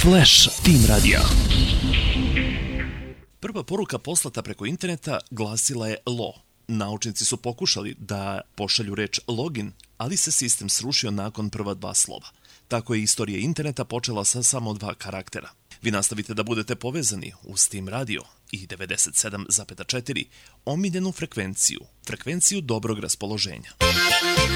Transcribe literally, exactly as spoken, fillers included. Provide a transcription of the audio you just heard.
Flash Team Radio. Prva poruka poslata preko interneta glasila je lo. Naučnici su pokušali da pošalju reč login, ali se sistem srušio nakon prva dva slova. Tako je istorija interneta počela sa samo dva karaktera. Vi nastavite da budete povezani uz Team Radio i devedeset sedam zarez četiri, omiljenu frekvenciju, frekvenciju dobrog raspoloženja.